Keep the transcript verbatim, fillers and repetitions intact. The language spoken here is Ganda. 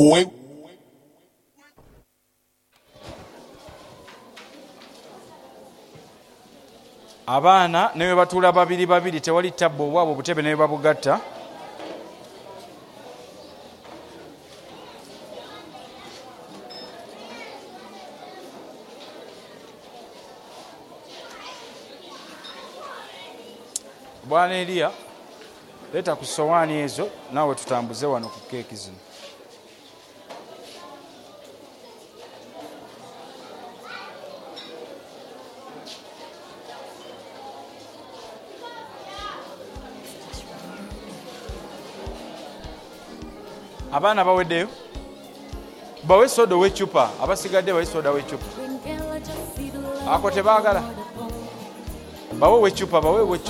Abaana ne batuula babiri babiri tewali tabbo obwabo obutebe ne babugatta. Bwana Elia leta ku sowaani ezo naawe tutambuze wano ku keeki zino. Abaana baweddeyo bawe soda w'eccupa abasigadde bawe soda w'eccupa ako tebaagala bawe w'eccupa bawe w'eccupa